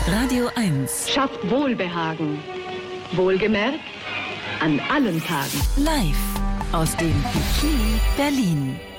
Radio 1. Schafft Wohlbehagen. Wohlgemerkt, an allen Tagen. Live aus dem Bikini Berlin.